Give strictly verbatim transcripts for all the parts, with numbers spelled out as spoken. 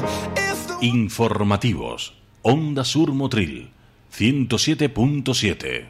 Informativos. Onda Sur Motril, ciento siete punto siete.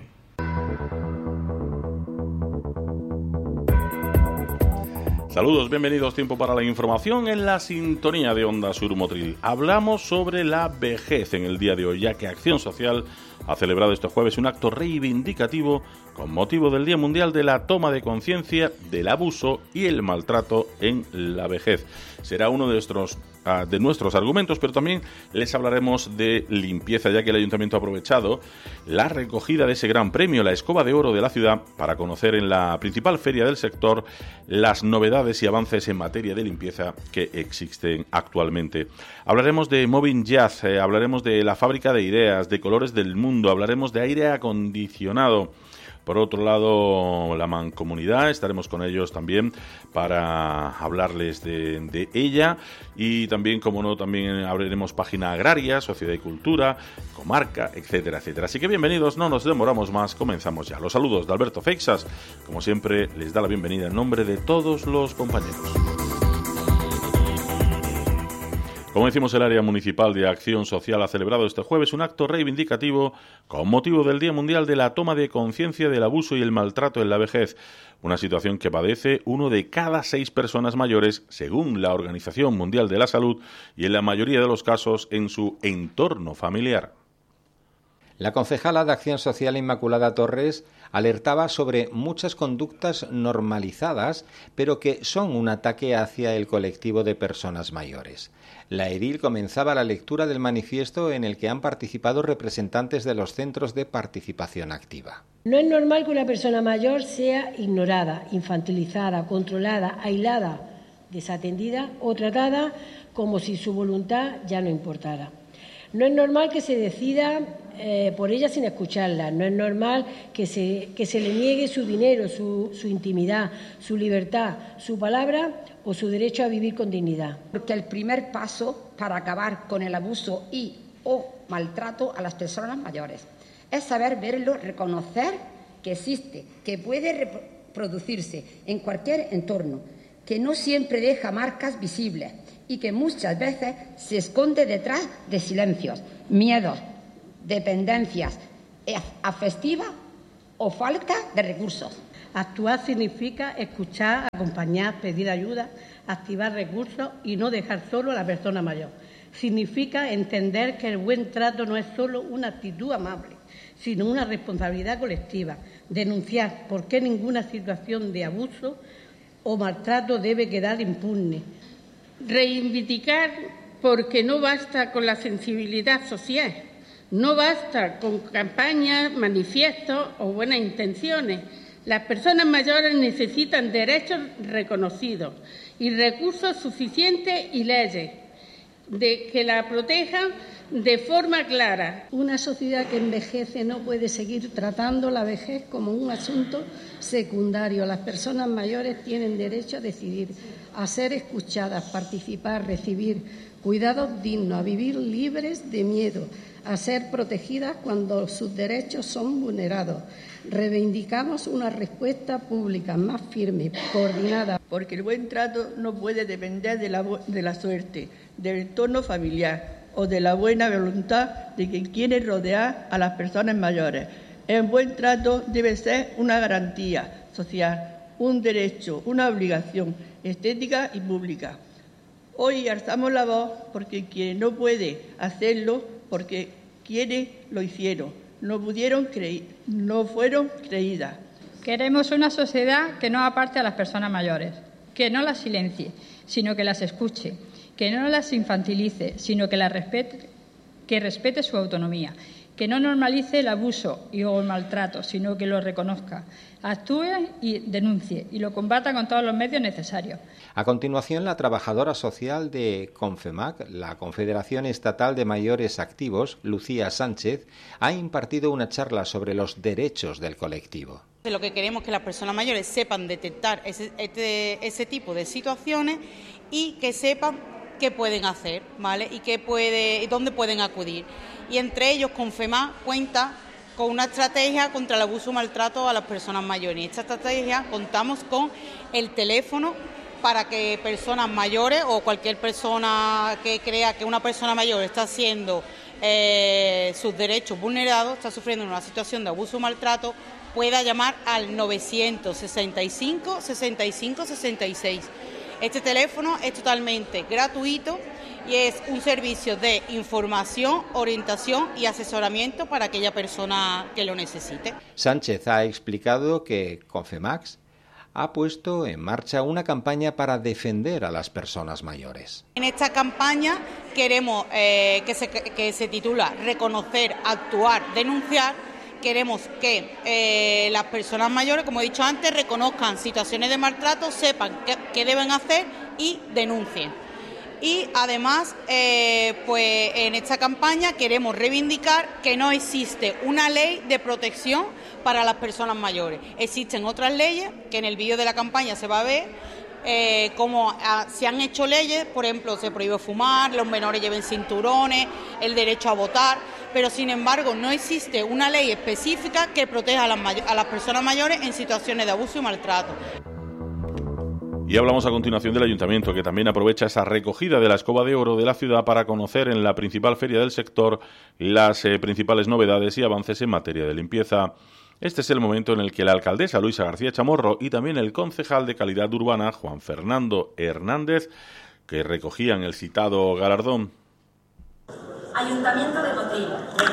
Saludos, bienvenidos. Tiempo para la información en la sintonía de Onda Sur Motril. Hablamos sobre la vejez en el día de hoy, ya que Acción Social ha celebrado este jueves un acto reivindicativo con motivo del Día Mundial de la Toma de Conciencia del Abuso y el Maltrato en la Vejez. Será uno de nuestros, uh, de nuestros argumentos, pero también les hablaremos de limpieza, ya que el Ayuntamiento ha aprovechado la recogida de ese gran premio, la Escoba de Oro de la ciudad, para conocer en la principal feria del sector las novedades y avances en materia de limpieza que existen actualmente. Hablaremos de Moving Jazz, eh, hablaremos de la fábrica de ideas, de colores del mundo, hablaremos de aire acondicionado. Por otro lado, la Mancomunidad, estaremos con ellos también para hablarles de, de ella, y también, como no, también abriremos página agraria, sociedad y cultura, comarca, etcétera, etcétera. Así que bienvenidos, no nos demoramos más, comenzamos ya. Los saludos de Alberto Feixas, como siempre, les da la bienvenida en nombre de todos los compañeros. Como decimos, el área municipal de Acción Social ha celebrado este jueves un acto reivindicativo con motivo del Día Mundial de la Toma de Conciencia del Abuso y el Maltrato en la Vejez, una situación que padece uno de cada seis personas mayores, según la Organización Mundial de la Salud, y en la mayoría de los casos en su entorno familiar. La concejala de Acción Social Inmaculada Torres alertaba sobre muchas conductas normalizadas, pero que son un ataque hacia el colectivo de personas mayores. La edil comenzaba la lectura del manifiesto en el que han participado representantes de los centros de participación activa. No es normal que una persona mayor sea ignorada, infantilizada, controlada, aislada, desatendida o tratada como si su voluntad ya no importara. No es normal que se decida eh, por ella sin escucharla. No es normal que se, que se le niegue su dinero, su, su intimidad, su libertad, su palabra o su derecho a vivir con dignidad. Porque el primer paso para acabar con el abuso y o maltrato a las personas mayores es saber verlo, reconocer que existe, que puede reproducirse en cualquier entorno, que no siempre deja marcas visibles y que muchas veces se esconde detrás de silencios, miedos, dependencias afectivas o falta de recursos. Actuar significa escuchar, acompañar, pedir ayuda, activar recursos y no dejar solo a la persona mayor. Significa entender que el buen trato no es solo una actitud amable, sino una responsabilidad colectiva. Denunciar por qué ninguna situación de abuso o maltrato debe quedar impune. Reivindicar porque no basta con la sensibilidad social, no basta con campañas, manifiestos o buenas intenciones. Las personas mayores necesitan derechos reconocidos y recursos suficientes y leyes de que la protejan de forma clara. Una sociedad que envejece no puede seguir tratando la vejez como un asunto secundario. Las personas mayores tienen derecho a decidir, a ser escuchadas, participar, recibir cuidados dignos, a vivir libres de miedo, a ser protegidas cuando sus derechos son vulnerados. Reivindicamos una respuesta pública más firme, coordinada. Porque el buen trato no puede depender de la, de la suerte, del entorno familiar o de la buena voluntad de quien quiere rodear a las personas mayores. El buen trato debe ser una garantía social, un derecho, una obligación estética y pública. Hoy alzamos la voz porque quien no puede hacerlo, porque quiere, lo hicieron. No pudieron creer, no fueron creídas. Queremos una sociedad que no aparte a las personas mayores, que no las silencie, sino que las escuche, que no las infantilice, sino que las respete, que respete su autonomía, que no normalice el abuso y o el maltrato, sino que lo reconozca, actúe y denuncie y lo combata con todos los medios necesarios. A continuación, la trabajadora social de Confemac, la Confederación Estatal de Mayores Activos, Lucía Sánchez, ha impartido una charla sobre los derechos del colectivo. Lo que queremos es que las personas mayores sepan detectar ese, este, ese tipo de situaciones y que sepan qué pueden hacer, ¿vale? Y qué puede, dónde pueden acudir. Y entre ellos, Confemac cuenta con una estrategia contra el abuso y maltrato a las personas mayores. En esta estrategia contamos con el teléfono para que personas mayores o cualquier persona que crea que una persona mayor está siendo eh, sus derechos vulnerados, está sufriendo una situación de abuso o maltrato, pueda llamar al novecientos sesenta y cinco, sesenta y cinco, sesenta y seis. Este teléfono es totalmente gratuito y es un servicio de información, orientación y asesoramiento para aquella persona que lo necesite. Sánchez ha explicado que Confemax ha puesto en marcha una campaña para defender a las personas mayores. En esta campaña queremos eh, que, se, que se titula Reconocer, Actuar, Denunciar. Queremos que eh, las personas mayores, como he dicho antes, reconozcan situaciones de maltrato, sepan qué, qué deben hacer y denuncien. Y además, eh, pues en esta campaña queremos reivindicar que no existe una ley de protección para las personas mayores. Existen otras leyes que en el vídeo de la campaña se va a ver eh, cómo ah, se han hecho leyes, por ejemplo, se prohíbe fumar, los menores lleven cinturones, el derecho a votar, pero sin embargo no existe una ley específica que proteja a las, a las personas mayores en situaciones de abuso y maltrato. Y hablamos a continuación del Ayuntamiento, que también aprovecha esa recogida de la escoba de oro de la ciudad para conocer en la principal feria del sector las eh, principales novedades y avances en materia de limpieza. Este es el momento en el que la alcaldesa Luisa García Chamorro y también el concejal de Calidad Urbana Juan Fernando Hernández, que recogían el citado galardón. Ayuntamiento de Motril.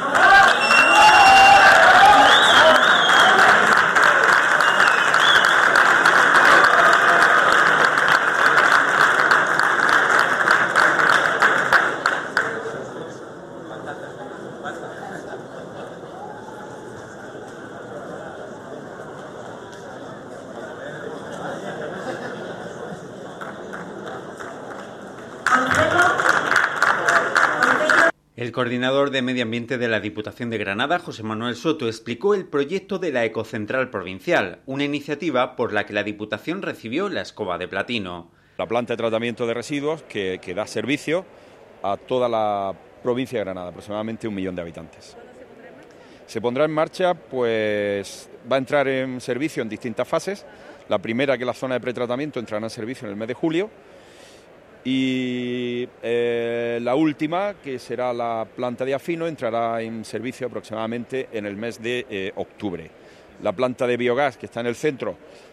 El coordinador de Medio Ambiente de la Diputación de Granada, José Manuel Soto, explicó el proyecto de la Ecocentral Provincial, una iniciativa por la que la Diputación recibió la escoba de platino. La planta de tratamiento de residuos que, que da servicio a toda la provincia de Granada, aproximadamente un millón de habitantes. Se pondrá en marcha, pues va a entrar en servicio en distintas fases. La primera, que es la zona de pretratamiento, entrará en servicio en el mes de julio. Y eh, la última, que será la planta de Afino, entrará en servicio aproximadamente en el mes de eh, octubre. La planta de biogás, que está en el centro,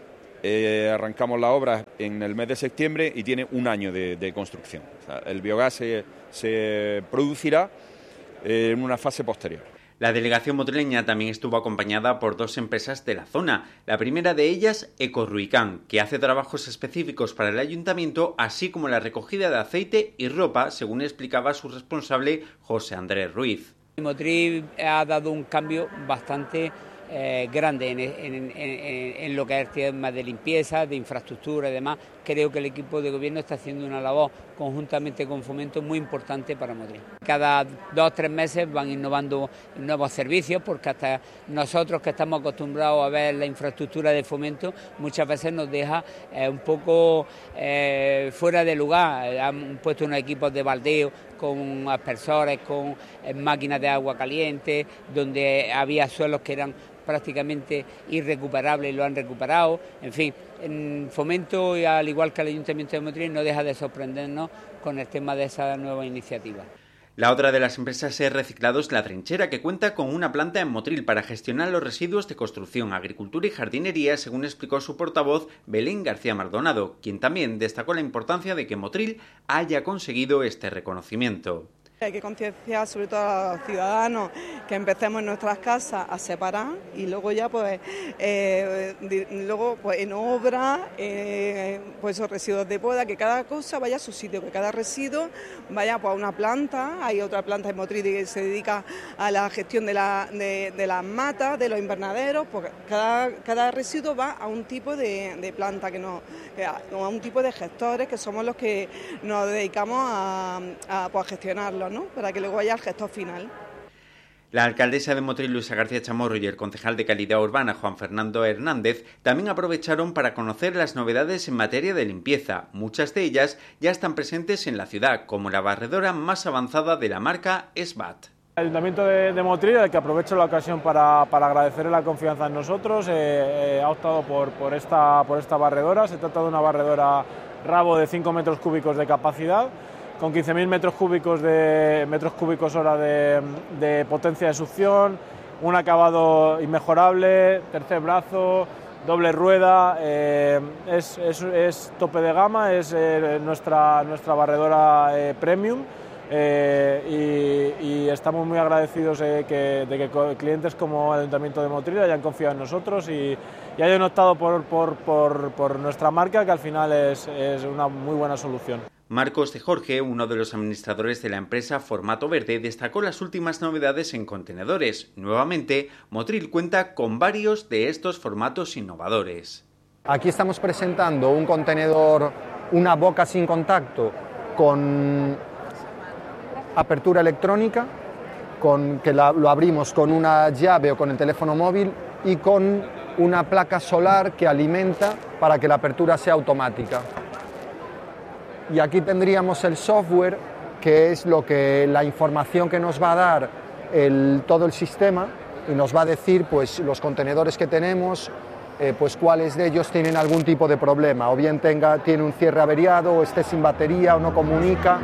eh, arrancamos la obra en el mes de septiembre y tiene un año de, de construcción. O sea, el biogás se, se producirá eh, en una fase posterior. La delegación motrileña también estuvo acompañada por dos empresas de la zona. La primera de ellas, Ecorruicán, que hace trabajos específicos para el ayuntamiento, así como la recogida de aceite y ropa, según explicaba su responsable, José Andrés Ruiz. Motril ha dado un cambio bastante eh, grande en, en, en, en lo que es el tema de limpieza, de infraestructura y demás. Creo que el equipo de gobierno está haciendo una labor conjuntamente con Fomento muy importante para Motril. Cada dos o tres meses van innovando nuevos servicios, porque hasta nosotros que estamos acostumbrados a ver la infraestructura de Fomento muchas veces nos deja eh, un poco eh, fuera de lugar. Han puesto unos equipos de baldeo con aspersores, con eh, máquinas de agua caliente, donde había suelos que eran prácticamente irrecuperables y lo han recuperado. En fin, en Fomento, y al igual que el Ayuntamiento de Motril, no deja de sorprendernos con el tema de esa nueva iniciativa. La otra de las empresas es Reciclados La Trinchera, que cuenta con una planta en Motril para gestionar los residuos de construcción, agricultura y jardinería, según explicó su portavoz Belén García Maldonado, quien también destacó la importancia de que Motril haya conseguido este reconocimiento. Hay que concienciar sobre todo a los ciudadanos que empecemos en nuestras casas a separar y luego ya pues eh, luego pues en obra eh, pues esos residuos de poda, que cada cosa vaya a su sitio, que cada residuo vaya pues a una planta. Hay otra planta en Motril que se dedica a la gestión de, la, de, de las matas, de los invernaderos, pues cada, cada residuo va a un tipo de, de planta, que no, a un tipo de gestores que somos los que nos dedicamos a, a, pues, a gestionarlo, ¿no? Para que luego vaya al gestor final. La alcaldesa de Motril, Luisa García Chamorro, y el concejal de Calidad Urbana, Juan Fernando Hernández, también aprovecharon para conocer las novedades en materia de limpieza. Muchas de ellas ya están presentes en la ciudad, como la barredora más avanzada de la marca Esbat. El Ayuntamiento de, de Motril, al que aprovecho la ocasión para, para agradecerle la confianza en nosotros, eh, eh, ha optado por, por, esta, por esta barredora. Se trata de una barredora rabo de cinco metros cúbicos de capacidad, con quince mil metros cúbicos de metros cúbicos hora de, de potencia de succión, un acabado inmejorable, tercer brazo, doble rueda, eh, es, es, es tope de gama, es eh, nuestra, nuestra barredora eh, premium. Eh, y, y estamos muy agradecidos eh, que, de que clientes como el Ayuntamiento de Motril hayan confiado en nosotros y, y hayan optado por, por, por, por nuestra marca, que al final es, es una muy buena solución. Marcos de Jorge, uno de los administradores de la empresa Formato Verde, destacó las últimas novedades en contenedores. Nuevamente, Motril cuenta con varios de estos formatos innovadores. Aquí estamos presentando un contenedor, una boca sin contacto con apertura electrónica, con, que la, lo abrimos con una llave o con el teléfono móvil y con una placa solar que alimenta para que la apertura sea automática. Y aquí tendríamos el software, que es lo que, la información que nos va a dar el, todo el sistema, y nos va a decir pues, los contenedores que tenemos, eh, pues, cuáles de ellos tienen algún tipo de problema, o bien tenga, tiene un cierre averiado, o esté sin batería, o no comunica.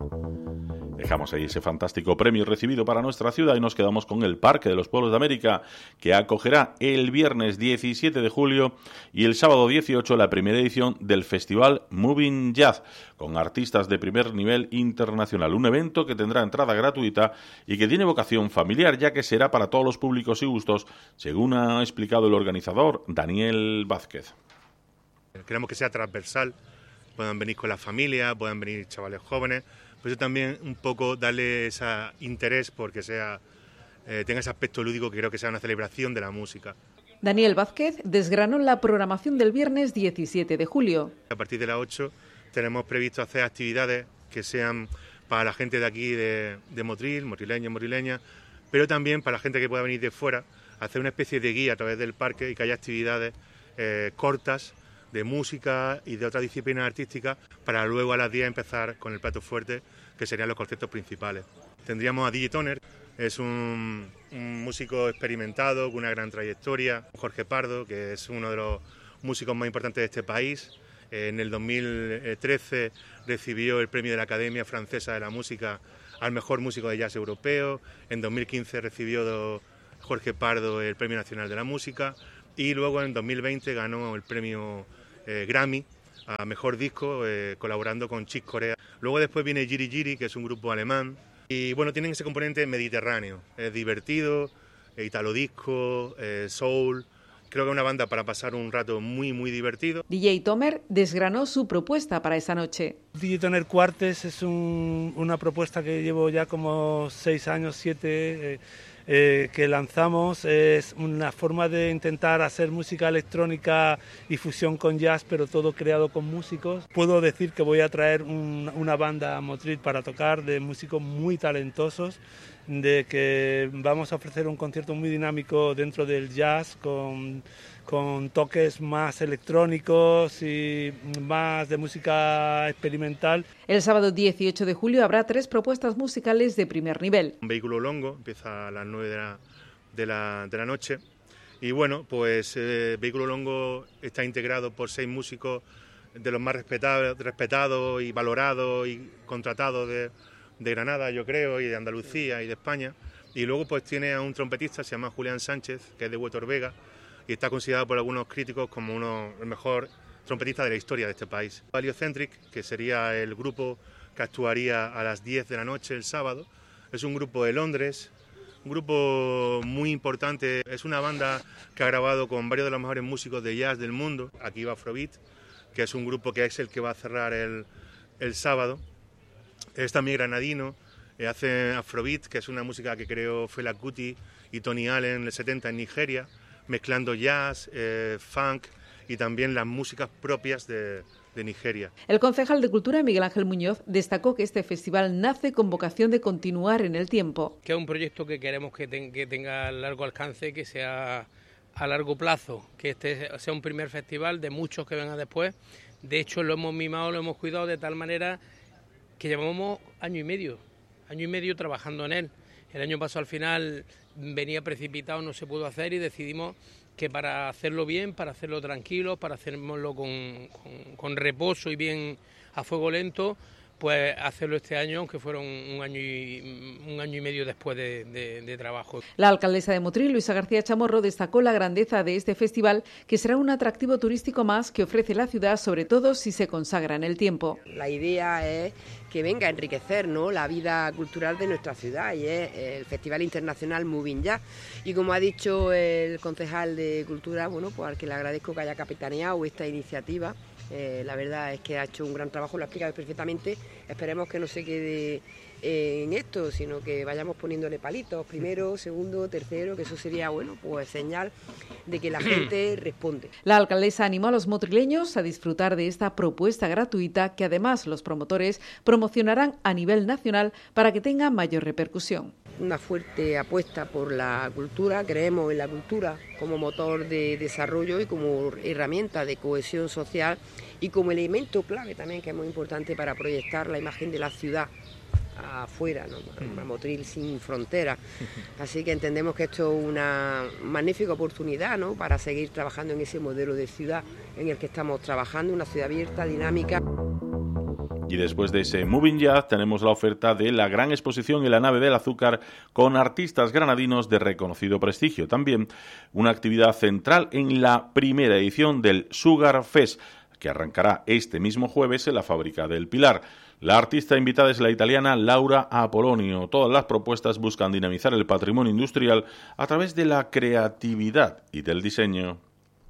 Dejamos ahí ese fantástico premio recibido para nuestra ciudad y nos quedamos con el Parque de los Pueblos de América, que acogerá el viernes diecisiete de julio y el sábado dieciocho la primera edición del Festival Moving Jazz, con artistas de primer nivel internacional. Un evento que tendrá entrada gratuita y que tiene vocación familiar, ya que será para todos los públicos y gustos, según ha explicado el organizador Daniel Vázquez. Queremos que sea transversal, puedan venir con la familia, puedan venir chavales jóvenes. Por eso también un poco darle ese interés porque sea, eh, tenga ese aspecto lúdico, que creo que sea una celebración de la música. Daniel Vázquez desgranó la programación del viernes diecisiete de julio. A partir de las ocho tenemos previsto hacer actividades que sean para la gente de aquí de, de Motril, motrileña, motrileña, pero también para la gente que pueda venir de fuera, hacer una especie de guía a través del parque y que haya actividades eh, cortas, de música y de otras disciplinas artísticas, para luego a las diez empezar con el plato fuerte, que serían los conceptos principales. Tendríamos a D J Toner, es un, un músico experimentado con una gran trayectoria, Jorge Pardo, que es uno de los músicos más importantes de este país. En el dos mil trece recibió el premio de la Academia Francesa de la Música al mejor músico de jazz europeo. En dos mil quince recibió Jorge Pardo el Premio Nacional de la Música y luego en dos mil veinte ganó el premio eh, Grammy a mejor disco eh, colaborando con Chick Corea. Luego después viene Giri Giri, que es un grupo alemán, y bueno, tienen ese componente mediterráneo, es divertido, eh, italo disco, eh, soul. Creo que es una banda para pasar un rato muy, muy divertido. D J Tomer desgranó su propuesta para esa noche. D J Toner Quartes es un, una propuesta que llevo ya como seis años, siete, eh, eh, que lanzamos. Es una forma de intentar hacer música electrónica y fusión con jazz, pero todo creado con músicos. Puedo decir que voy a traer un, una banda a Motril para tocar, de músicos muy talentosos, de que vamos a ofrecer un concierto muy dinámico dentro del jazz con, con toques más electrónicos y más de música experimental. El sábado dieciocho de julio habrá tres propuestas musicales de primer nivel. Un vehículo longo, empieza a las nueve de la, de la, de la noche y bueno, pues eh, Vehículo Longo está integrado por seis músicos de los más respetados, respetados y valorados y contratados de de Granada, yo creo, y de Andalucía y de España, y luego pues tiene a un trompetista, se llama Julián Sánchez, que es de Huetor Vega, y está considerado por algunos críticos como uno, el mejor trompetista de la historia de este país. Heliocentric, que sería el grupo que actuaría a las diez de la noche el sábado, es un grupo de Londres, un grupo muy importante, es una banda que ha grabado con varios de los mejores músicos de jazz del mundo. Aquí va Afrobeat, que es un grupo que es el que va a cerrar el, el sábado. Es también granadino, eh, hace Afrobeat, que es una música que creó Fela Kuti y Tony Allen en el setenta en Nigeria, mezclando jazz, eh, funk y también las músicas propias de, de Nigeria. El concejal de Cultura, Miguel Ángel Muñoz, destacó que este festival nace con vocación de continuar en el tiempo. Que es un proyecto que queremos que, ten, que tenga largo alcance, que sea a largo plazo, que este sea un primer festival de muchos que vengan después. De hecho, lo hemos mimado, lo hemos cuidado de tal manera que llevamos año y medio, año y medio trabajando en él. El año pasado al final venía precipitado, no se pudo hacer y decidimos que para hacerlo bien, para hacerlo tranquilo, para hacerlo con, con, con reposo y bien a fuego lento, pues hacerlo este año, aunque fueron un año y, un año y medio después de, de, de trabajo. La alcaldesa de Motril, Luisa García Chamorro, destacó la grandeza de este festival, que será un atractivo turístico más que ofrece la ciudad, sobre todo si se consagra en el tiempo. La idea es que venga a enriquecer, ¿no?, la vida cultural de nuestra ciudad, y es el Festival Internacional Moving Jazz. Y como ha dicho el concejal de Cultura, bueno, pues al que le agradezco que haya capitaneado esta iniciativa. Eh, la verdad es que ha hecho un gran trabajo, lo ha explicado perfectamente. Esperemos que no se quede eh, en esto, sino que vayamos poniéndole palitos, primero, segundo, tercero, que eso sería, bueno, pues señal de que la gente responde. La alcaldesa animó a los motrileños a disfrutar de esta propuesta gratuita, que además los promotores promocionarán a nivel nacional para que tenga mayor repercusión. Una fuerte apuesta por la cultura, creemos en la cultura como motor de desarrollo y como herramienta de cohesión social y como elemento clave también, que es muy importante para proyectar la imagen de la ciudad afuera, ¿no? Una Motril sin fronteras. Así que entendemos que esto es una magnífica oportunidad, ¿no?, para seguir trabajando en ese modelo de ciudad en el que estamos trabajando, una ciudad abierta, dinámica. Y después de ese Moving Jazz tenemos la oferta de la gran exposición en la nave del azúcar con artistas granadinos de reconocido prestigio. También una actividad central en la primera edición del Sugar Fest, que arrancará este mismo jueves en la Fábrica del Pilar. La artista invitada es la italiana Laura Apolonio. Todas las propuestas buscan dinamizar el patrimonio industrial a través de la creatividad y del diseño.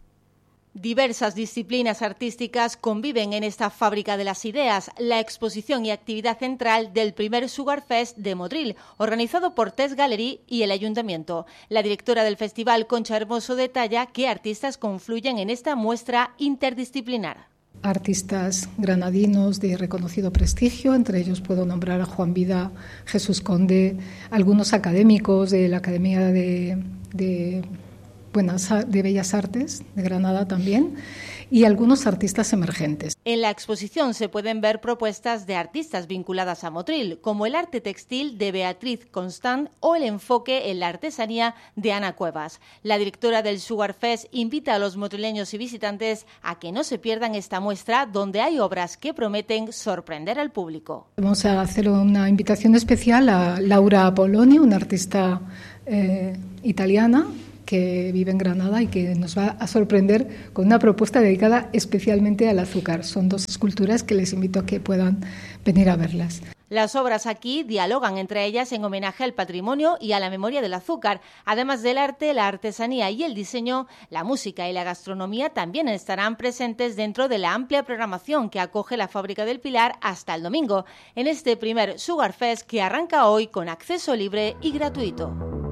Diversas disciplinas artísticas conviven en esta fábrica de las ideas, la exposición y actividad central del primer Sugar Fest de Motril, organizado por Test Gallery y el Ayuntamiento. La directora del festival, Concha Hermoso, detalla qué artistas confluyen en esta muestra interdisciplinar. Artistas granadinos de reconocido prestigio, entre ellos puedo nombrar a Juan Vida, Jesús Conde, algunos académicos de la Academia de... de Buenas, de Bellas Artes de Granada también, y algunos artistas emergentes. En la exposición se pueden ver propuestas de artistas vinculadas a Motril, como el arte textil de Beatriz Constant o el enfoque en la artesanía de Ana Cuevas. La directora del Sugar Fest invita a los motrileños y visitantes a que no se pierdan esta muestra, donde hay obras que prometen sorprender al público. Vamos a hacer una invitación especial a Laura Apolonio, una artista eh, italiana que vive en Granada y que nos va a sorprender con una propuesta dedicada especialmente al azúcar. Son dos esculturas que les invito a que puedan venir a verlas. Las obras aquí dialogan entre ellas en homenaje al patrimonio y a la memoria del azúcar. Además del arte, la artesanía y el diseño, la música y la gastronomía también estarán presentes dentro de la amplia programación que acoge la Fábrica del Pilar hasta el domingo, en este primer Sugar Fest que arranca hoy con acceso libre y gratuito.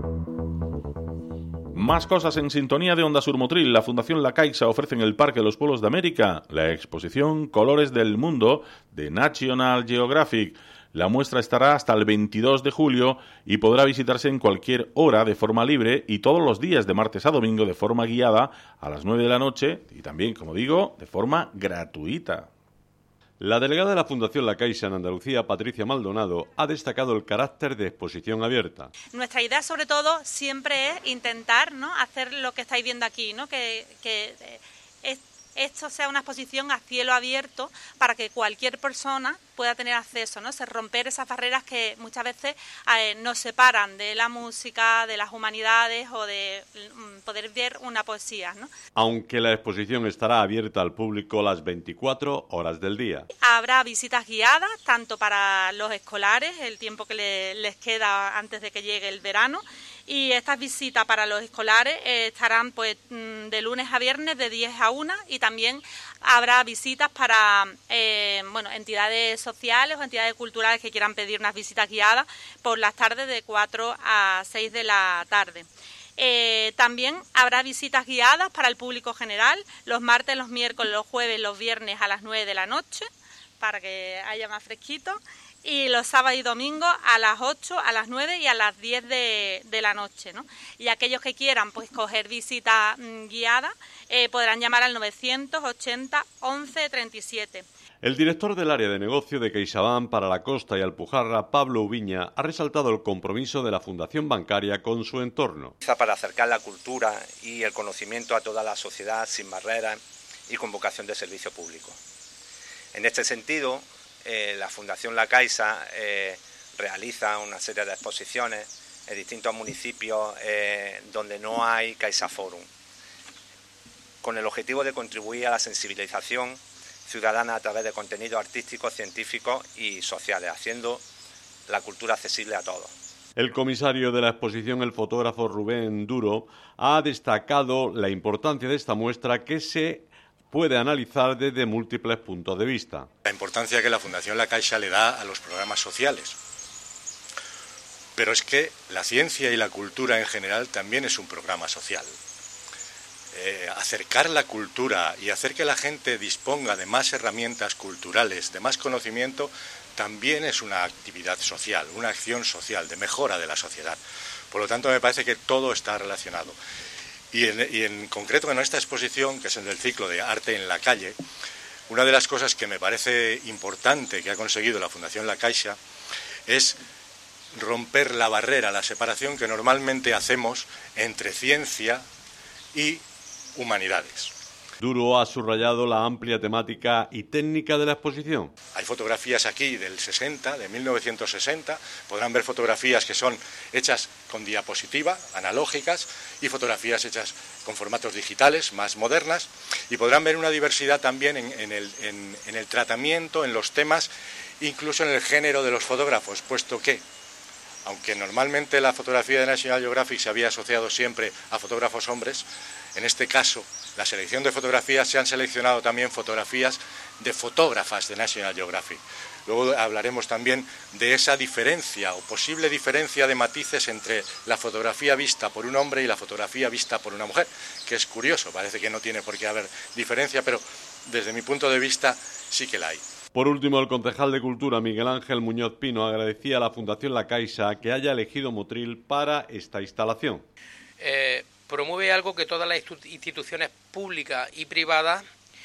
Más cosas en sintonía de Onda Sur Motril. La Fundación La Caixa ofrece en el Parque de los Pueblos de América la exposición Colores del Mundo de National Geographic. La muestra estará hasta el veintidós de julio y podrá visitarse en cualquier hora de forma libre y todos los días de martes a domingo de forma guiada a las nueve de la noche y también, como digo, de forma gratuita. La delegada de la Fundación La Caixa en Andalucía, Patricia Maldonado, ha destacado el carácter de exposición abierta. Nuestra idea, sobre todo, siempre es intentar, ¿no?, hacer lo que estáis viendo aquí, ¿no?, que, que es, esto sea una exposición a cielo abierto para que cualquier persona pueda tener acceso, ¿no?, se romper esas barreras que muchas veces eh, nos separan de la música, de las humanidades o de mm, poder ver una poesía, ¿no? Aunque la exposición estará abierta al público las veinticuatro horas del día. Habrá visitas guiadas, tanto para los escolares, el tiempo que le, les queda antes de que llegue el verano, y estas visitas para los escolares eh, estarán pues de lunes a viernes de diez a una, y también habrá visitas para eh, bueno, entidades sociales o entidades culturales que quieran pedir unas visitas guiadas por las tardes de cuatro a seis de la tarde. Eh, también habrá visitas guiadas para el público general los martes, los miércoles, los jueves, los viernes a las nueve de la noche, para que haya más fresquito. Y los sábados y domingos a las ocho, a las nueve y a las diez de, de la noche, ¿no? Y aquellos que quieran pues coger visita mmm, guiada eh, podrán llamar al novecientos ochenta once treinta y siete. El director del área de negocio de CaixaBank para la Costa y Alpujarra, Pablo Ubiña, ha resaltado el compromiso de la Fundación Bancaria con su entorno. Para acercar la cultura y el conocimiento a toda la sociedad sin barreras y con vocación de servicio público. En este sentido, eh, la Fundación La Caixa eh, realiza una serie de exposiciones en distintos municipios eh, donde no hay Caixa Forum, con el objetivo de contribuir a la sensibilización ciudadana a través de contenidos artísticos, científicos y sociales, haciendo la cultura accesible a todos. El comisario de la exposición, el fotógrafo Rubén Duro, ha destacado la importancia de esta muestra que se puede analizar desde múltiples puntos de vista. La importancia que la Fundación La Caixa le da a los programas sociales. Pero es que la ciencia y la cultura en general también es un programa social. Eh, acercar la cultura y hacer que la gente disponga de más herramientas culturales, de más conocimiento, también es una actividad social, una acción social, de mejora de la sociedad. Por lo tanto, me parece que todo está relacionado. Y en, y en concreto en esta exposición, que es en el ciclo de Arte en la Calle, una de las cosas que me parece importante que ha conseguido la Fundación La Caixa es romper la barrera, la separación que normalmente hacemos entre ciencia y humanidades. Duro ha subrayado la amplia temática y técnica de la exposición. Hay fotografías aquí del sesenta, de mil novecientos sesenta, podrán ver fotografías que son hechas con diapositiva, analógicas, y fotografías hechas con formatos digitales, más modernas, y podrán ver una diversidad también en, en, el, en, en el tratamiento, en los temas, incluso en el género de los fotógrafos, puesto que, aunque normalmente la fotografía de National Geographic se había asociado siempre a fotógrafos hombres, en este caso, la selección de fotografías se han seleccionado también fotografías de fotógrafas de National Geographic. Luego hablaremos también de esa diferencia o posible diferencia de matices entre la fotografía vista por un hombre y la fotografía vista por una mujer, que es curioso, parece que no tiene por qué haber diferencia, pero desde mi punto de vista sí que la hay. Por último, el concejal de Cultura, Miguel Ángel Muñoz Pino, agradecía a la Fundación La Caixa que haya elegido Motril para esta instalación. Eh, promueve algo que todas las instituciones públicas y privadas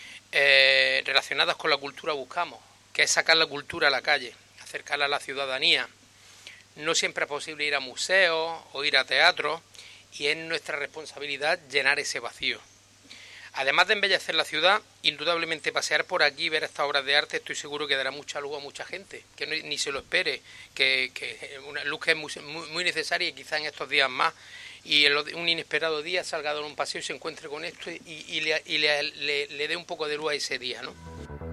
eh, relacionadas con la cultura buscamos, que es sacar la cultura a la calle, acercarla a la ciudadanía. No siempre es posible ir a museos o ir a teatros y es nuestra responsabilidad llenar ese vacío. Además de embellecer la ciudad, indudablemente pasear por aquí y ver estas obras de arte estoy seguro que dará mucha luz a mucha gente, que no, ni se lo espere, que, que una luz que es muy, muy, muy necesaria y quizá en estos días más, y en un inesperado día salga a dar un paseo y se encuentre con esto y, y, le, y le, le, le dé un poco de luz a ese día, ¿no?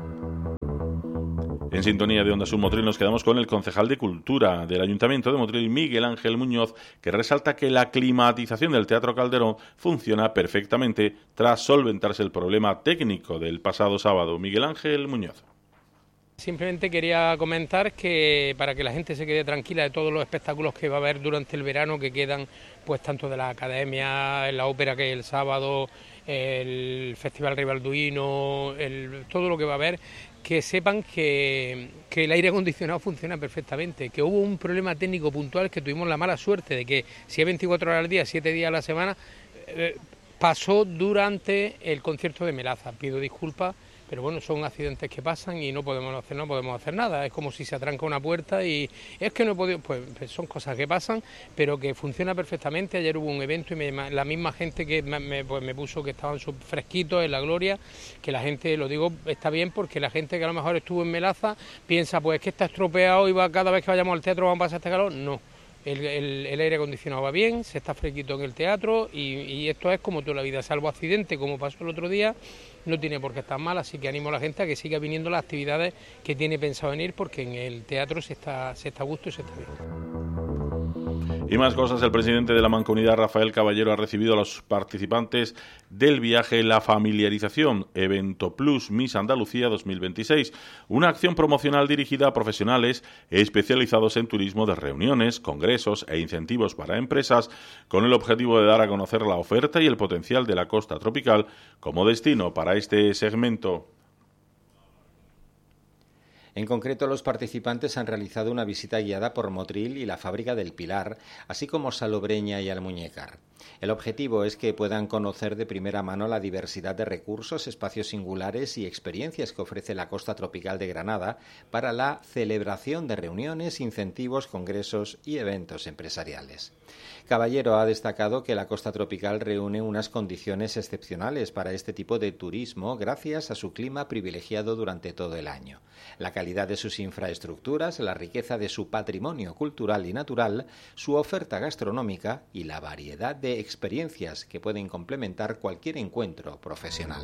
En sintonía de Onda Sur Motril nos quedamos con el concejal de Cultura del Ayuntamiento de Motril, Miguel Ángel Muñoz, que resalta que la climatización del Teatro Calderón funciona perfectamente tras solventarse el problema técnico del pasado sábado. Miguel Ángel Muñoz. Simplemente quería comentar que para que la gente se quede tranquila de todos los espectáculos que va a haber durante el verano, que quedan pues tanto de la academia, la ópera que es el sábado, el Festival Rey Balduino, el, todo lo que va a haber, que sepan que, que el aire acondicionado funciona perfectamente, que hubo un problema técnico puntual, que tuvimos la mala suerte de que si es veinticuatro horas al día, siete días a la semana, eh, pasó durante el concierto de Melaza. Pido disculpas, pero bueno, son accidentes que pasan y no podemos hacer, no podemos hacer nada. Es como si se atranca una puerta y es que no he podido, pues son cosas que pasan, pero que funciona perfectamente. Ayer hubo un evento y me, la misma gente que me, pues me puso que estaban fresquitos en la gloria, que la gente, lo digo, está bien porque la gente que a lo mejor estuvo en Melaza piensa, pues que está estropeado y va cada vez que vayamos al teatro vamos a pasar este calor. No. El, el, el aire acondicionado va bien, se está fresquito en el teatro y, y esto es como toda la vida, salvo accidente como pasó el otro día, no tiene por qué estar mal, así que animo a la gente a que siga viniendo las actividades que tiene pensado venir, porque en el teatro se está, se está a gusto y se está bien. Y más cosas, el presidente de la Mancomunidad, Rafael Caballero, ha recibido a los participantes del viaje La Familiarización, Evento Plus Miss Andalucía dos mil veintiséis, una acción promocional dirigida a profesionales especializados en turismo de reuniones, congresos e incentivos para empresas, con el objetivo de dar a conocer la oferta y el potencial de la costa tropical como destino para este segmento. En concreto, los participantes han realizado una visita guiada por Motril y la Fábrica del Pilar, así como Salobreña y Almuñécar. El objetivo es que puedan conocer de primera mano la diversidad de recursos, espacios singulares y experiencias que ofrece la costa tropical de Granada para la celebración de reuniones, incentivos, congresos y eventos empresariales. Caballero ha destacado que la costa tropical reúne unas condiciones excepcionales para este tipo de turismo gracias a su clima privilegiado durante todo el año, la calidad de sus infraestructuras, la riqueza de su patrimonio cultural y natural, su oferta gastronómica y la variedad de experiencias que pueden complementar cualquier encuentro profesional.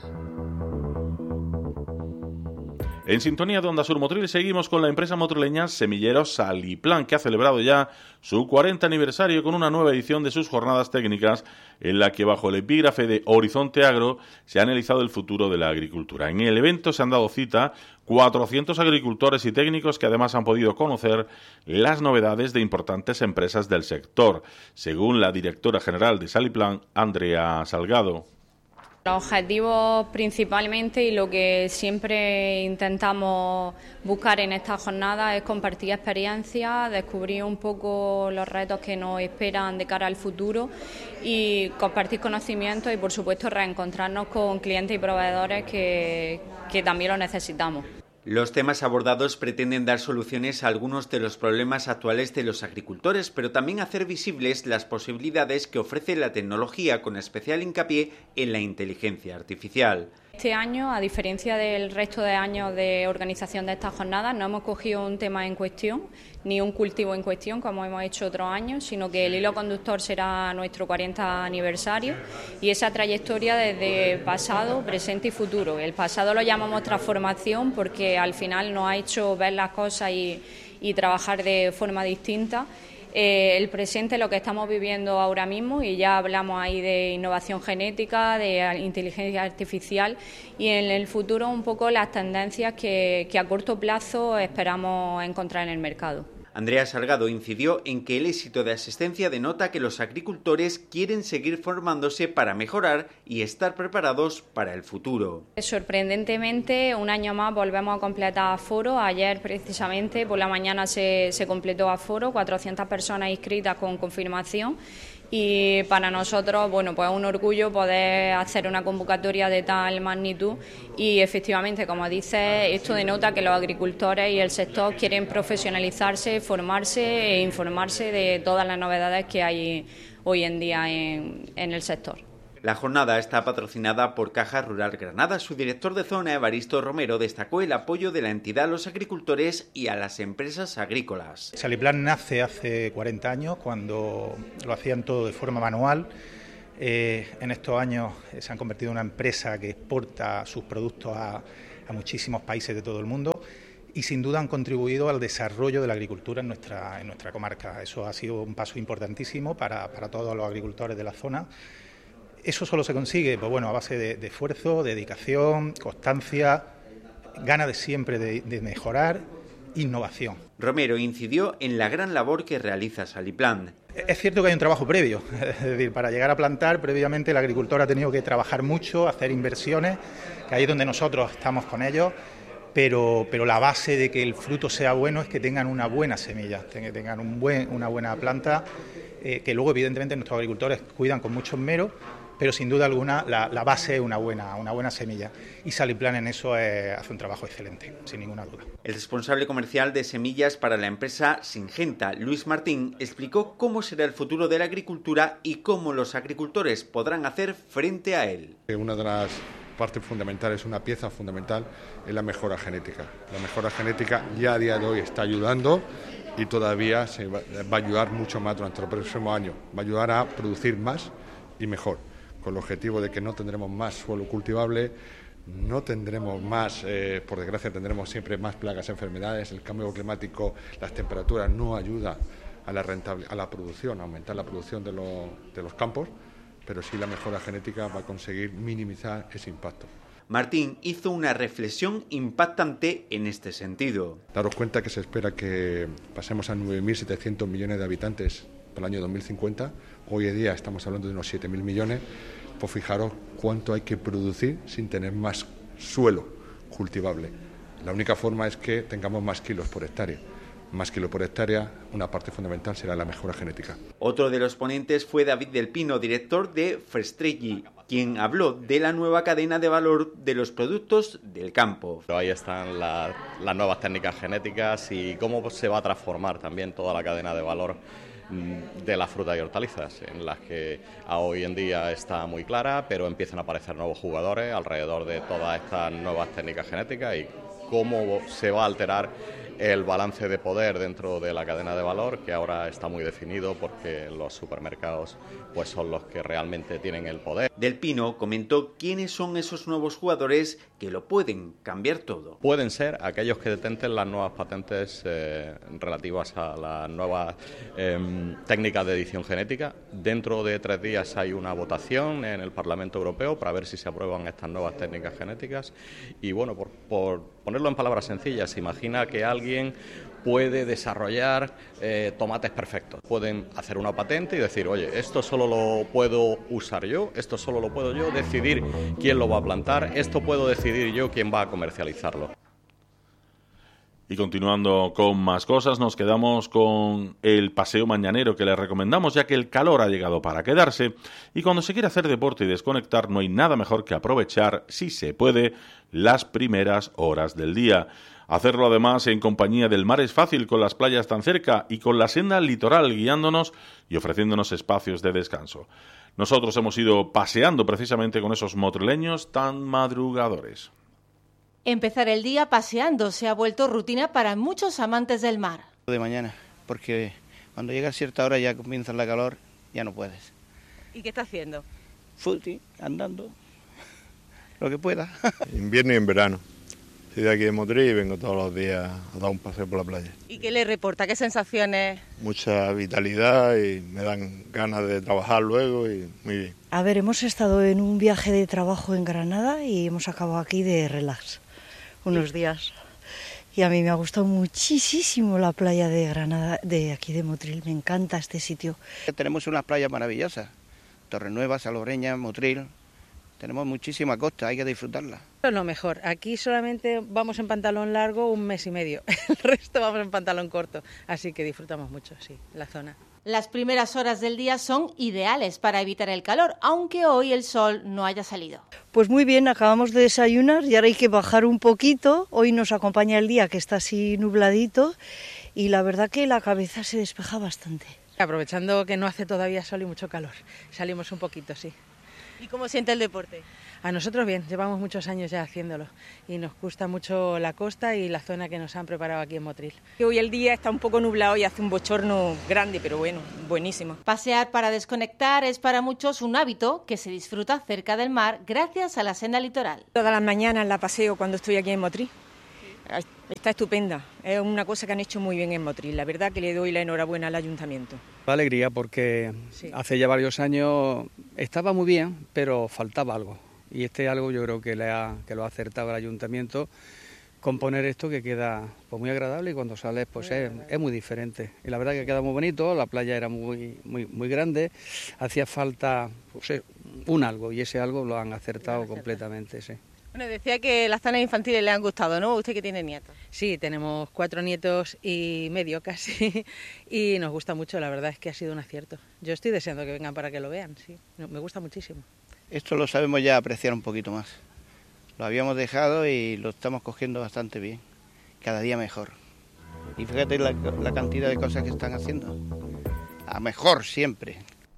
En sintonía de Onda Sur Motril seguimos con la empresa motrileña Semilleros Saliplan, que ha celebrado ya su cuarenta aniversario con una nueva edición de sus jornadas técnicas en la que bajo el epígrafe de Horizonte Agro se ha analizado el futuro de la agricultura. En el evento se han dado cita cuatrocientos agricultores y técnicos que además han podido conocer las novedades de importantes empresas del sector, según la directora general de Saliplan, Andrea Salgado. Los objetivos principalmente y lo que siempre intentamos buscar en esta jornada es compartir experiencias, descubrir un poco los retos que nos esperan de cara al futuro y compartir conocimientos y por supuesto reencontrarnos con clientes y proveedores que, que también lo necesitamos. Los temas abordados pretenden dar soluciones a algunos de los problemas actuales de los agricultores, pero también hacer visibles las posibilidades que ofrece la tecnología, con especial hincapié en la inteligencia artificial. Este año, a diferencia del resto de años de organización de estas jornadas, no hemos cogido un tema en cuestión, ni un cultivo en cuestión, como hemos hecho otros años, sino que el hilo conductor será nuestro cuarenta aniversario y esa trayectoria desde pasado, presente y futuro. El pasado lo llamamos transformación porque al final nos ha hecho ver las cosas y, y trabajar de forma distinta. Eh, el presente, lo que estamos viviendo ahora mismo, y ya hablamos ahí de innovación genética, de inteligencia artificial, y en el futuro un poco las tendencias que, que a corto plazo esperamos encontrar en el mercado. Andrea Salgado incidió en que el éxito de asistencia denota que los agricultores quieren seguir formándose para mejorar y estar preparados para el futuro. Sorprendentemente, un año más volvemos a completar aforo. Ayer precisamente por la mañana se, se completó aforo, cuatrocientas personas inscritas con confirmación. Y para nosotros, bueno, pues es un orgullo poder hacer una convocatoria de tal magnitud y efectivamente, como dice, esto denota que los agricultores y el sector quieren profesionalizarse, formarse e informarse de todas las novedades que hay hoy en día en, en el sector. La jornada está patrocinada por Caja Rural Granada. Su director de zona, Evaristo Romero, destacó el apoyo de la entidad a los agricultores y a las empresas agrícolas. Saliplan nace hace cuarenta años, cuando lo hacían todo de forma manual. Eh, en estos años eh, se han convertido en una empresa que exporta sus productos a, a muchísimos países de todo el mundo y sin duda han contribuido al desarrollo de la agricultura en nuestra, en nuestra comarca. Eso ha sido un paso importantísimo para, para todos los agricultores de la zona. Eso solo se consigue, pues bueno, a base de, de esfuerzo, dedicación, constancia, gana de siempre de, de mejorar, innovación. Romero incidió en la gran labor que realiza Saliplan. Es cierto que hay un trabajo previo, es decir, para llegar a plantar, previamente el agricultor ha tenido que trabajar mucho, hacer inversiones, que ahí es donde nosotros estamos con ellos, pero, pero la base de que el fruto sea bueno es que tengan una buena semilla, que tengan un buen, una buena planta, eh, que luego evidentemente nuestros agricultores cuidan con mucho esmero, pero sin duda alguna la, la base es una buena, una buena semilla y Saliplan en eso eh, hace un trabajo excelente, sin ninguna duda. El responsable comercial de semillas para la empresa Singenta, Luis Martín, explicó cómo será el futuro de la agricultura y cómo los agricultores podrán hacer frente a él. Una de las partes fundamentales, una pieza fundamental, es la mejora genética. La mejora genética ya a día de hoy está ayudando y todavía se va, va a ayudar mucho más durante los próximos años. Va a ayudar a producir más y mejor, con el objetivo de que no tendremos más suelo cultivable, no tendremos más, eh, por desgracia tendremos siempre más plagas, enfermedades, el cambio climático, las temperaturas no ayudan a la rentable, a la producción, a aumentar la producción de, lo, de los campos, pero sí la mejora genética va a conseguir minimizar ese impacto. Martín hizo una reflexión impactante en este sentido. Daros cuenta que se espera que pasemos a nueve mil setecientos millones de habitantes para el año dos mil cincuenta, hoy en día estamos hablando de unos siete mil millones, pues fijaros cuánto hay que producir sin tener más suelo cultivable. La única forma es que tengamos más kilos por hectárea. más kilo por hectárea, una parte fundamental será la mejora genética. Otro de los ponentes fue David del Pino, director de Frestrelli, quien habló de la nueva cadena de valor de los productos del campo. Ahí están la, las nuevas técnicas genéticas y cómo se va a transformar también toda la cadena de valor de las frutas y hortalizas, en las que hoy en día está muy clara, pero empiezan a aparecer nuevos jugadores alrededor de todas estas nuevas técnicas genéticas y cómo se va a alterar el balance de poder dentro de la cadena de valor, que ahora está muy definido porque los supermercados pues son los que realmente tienen el poder. Del Pino comentó quiénes son esos nuevos jugadores que lo pueden cambiar todo. Pueden ser aquellos que detenten las nuevas patentes eh, relativas a las nuevas eh, técnicas de edición genética. Dentro de tres días hay una votación en el Parlamento Europeo para ver si se aprueban estas nuevas técnicas genéticas y bueno, por, por ponerlo en palabras sencillas, se imagina que alguien puede desarrollar eh, tomates perfectos. Pueden hacer una patente y decir, oye, esto solo lo puedo usar yo, esto solo lo puedo yo decidir quién lo va a plantar, esto puedo decidir yo quién va a comercializarlo. Y continuando con más cosas, nos quedamos con el paseo mañanero que les recomendamos, ya que el calor ha llegado para quedarse y cuando se quiere hacer deporte y desconectar no hay nada mejor que aprovechar, si se puede, las primeras horas del día. Hacerlo además en compañía del mar es fácil, con las playas tan cerca y con la senda litoral guiándonos y ofreciéndonos espacios de descanso. Nosotros hemos ido paseando precisamente con esos motrileños tan madrugadores. Empezar el día paseando se ha vuelto rutina para muchos amantes del mar. De mañana, porque cuando llega a cierta hora ya comienza la calor, ya no puedes. ¿Y qué está haciendo? Footing, andando, lo que pueda. Invierno y en verano. Soy de aquí de Motril y vengo todos los días a dar un paseo por la playa. ¿Y qué le reporta? ¿Qué sensaciones? Mucha vitalidad y me dan ganas de trabajar luego y muy bien. A ver, hemos estado en un viaje de trabajo en Granada y hemos acabado aquí de relax unos días. Y a mí me ha gustado muchísimo la playa de Granada, de aquí de Motril. Me encanta este sitio. Tenemos unas playas maravillosas. Torrenueva, Salobreña, Motril. Tenemos muchísima costa, hay que disfrutarla. Es lo mejor. Aquí solamente vamos en pantalón largo un mes y medio. El resto vamos en pantalón corto. Así que disfrutamos mucho, sí, la zona. Las primeras horas del día son ideales para evitar el calor, aunque hoy el sol no haya salido. Pues muy bien, acabamos de desayunar y ahora hay que bajar un poquito. Hoy nos acompaña el día que está así nubladito y la verdad que la cabeza se despeja bastante. Aprovechando que no hace todavía sol y mucho calor, salimos un poquito, sí. ¿Y cómo siente el deporte? A nosotros bien, llevamos muchos años ya haciéndolo y nos gusta mucho la costa y la zona que nos han preparado aquí en Motril. Hoy el día está un poco nublado y hace un bochorno grande, pero bueno, buenísimo. Pasear para desconectar es para muchos un hábito que se disfruta cerca del mar gracias a la senda litoral. Todas las mañanas la paseo cuando estoy aquí en Motril. Está estupenda, es una cosa que han hecho muy bien en Motril, la verdad que le doy la enhorabuena al ayuntamiento. Alegría porque sí. Hace ya varios años estaba muy bien, pero faltaba algo. Y este algo yo creo que, le ha, que lo ha acertado el ayuntamiento, componer esto que queda pues, muy agradable y cuando sales pues es, es muy diferente. Y la verdad que queda muy bonito, la playa era muy, muy, muy grande, hacía falta pues, un algo y ese algo lo han acertado completamente, sí. Bueno, decía que las zonas infantiles le han gustado, ¿no? Usted que tiene nietos. Sí, tenemos cuatro nietos y medio casi y nos gusta mucho, la verdad es que ha sido un acierto. Yo estoy deseando que vengan para que lo vean, sí, me gusta muchísimo. Esto lo sabemos ya apreciar un poquito más. Lo habíamos dejado y lo estamos cogiendo bastante bien, cada día mejor. Y fíjate la, la cantidad de cosas que están haciendo. A mejor siempre.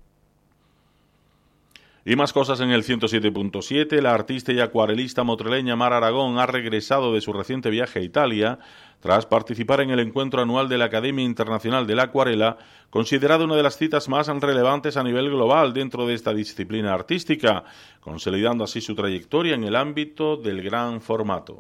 Y más cosas en el ciento siete punto siete. La artista y acuarelista motrileña Mar Aragón ha regresado de su reciente viaje a Italia tras participar en el encuentro anual de la Academia Internacional de la Acuarela, considerada una de las citas más relevantes a nivel global dentro de esta disciplina artística, consolidando así su trayectoria en el ámbito del gran formato.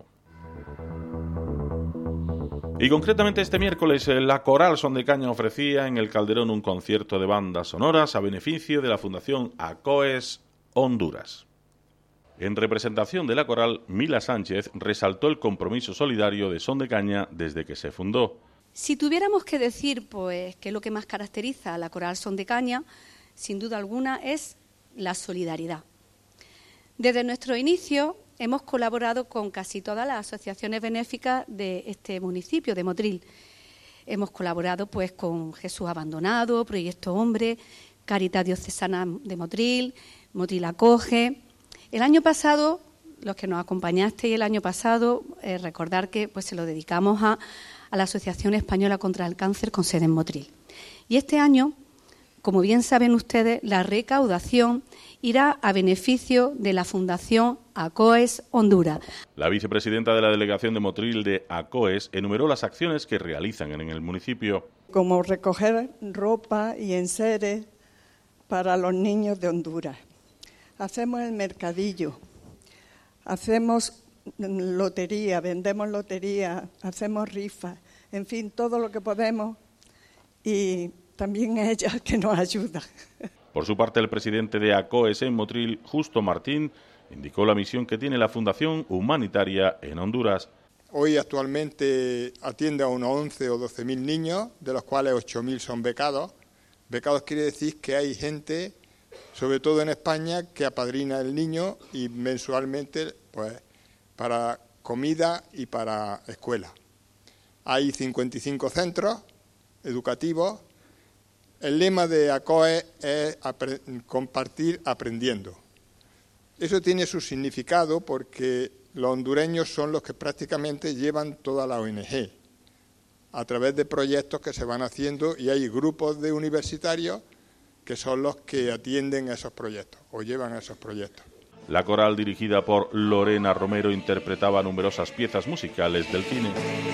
Y concretamente este miércoles la Coral Son de Caña ofrecía en el Calderón un concierto de bandas sonoras a beneficio de la Fundación ACOES Honduras. En representación de la Coral, Mila Sánchez resaltó el compromiso solidario de Son de Caña desde que se fundó. Si tuviéramos que decir pues qué es lo que más caracteriza a la Coral Son de Caña, sin duda alguna es la solidaridad. Desde nuestro inicio hemos colaborado con casi todas las asociaciones benéficas de este municipio, de Motril. hemos colaborado pues con Jesús Abandonado, Proyecto Hombre, Caritas Diocesana de Motril, Motril Acoge. El año pasado, los que nos acompañasteis el año pasado, eh, recordar que pues se lo dedicamos a, a la Asociación Española contra el Cáncer con sede en Motril. Y este año, como bien saben ustedes, la recaudación irá a beneficio de la Fundación ACOES Honduras. La vicepresidenta de la delegación de Motril de ACOES enumeró las acciones que realizan en el municipio. Como recoger ropa y enseres para los niños de Honduras. Hacemos el mercadillo, hacemos lotería, vendemos lotería, hacemos rifas, en fin, todo lo que podemos, y también ella que nos ayuda. Por su parte, el presidente de ACOES en Motril, Justo Martín, indicó la misión que tiene la Fundación Humanitaria en Honduras. Hoy actualmente atiende a unos once o doce mil niños, de los cuales ocho mil son becados. Becados quiere decir que hay gente, sobre todo en España, que apadrina el niño y mensualmente pues para comida y para escuela. Hay cincuenta y cinco centros educativos. El lema de ACOES es compartir aprendiendo. Eso tiene su significado porque los hondureños son los que prácticamente llevan toda la O N G a través de proyectos que se van haciendo, y hay grupos de universitarios que son los que atienden esos proyectos o llevan esos proyectos. La coral, dirigida por Lorena Romero, interpretaba numerosas piezas musicales del cine.